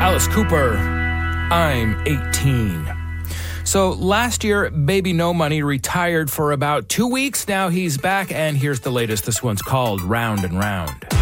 Alice Cooper, I'm 18. So last year, Baby No Money retired for about 2 weeks. Now he's back, and here's the latest. This one's called Round and Round.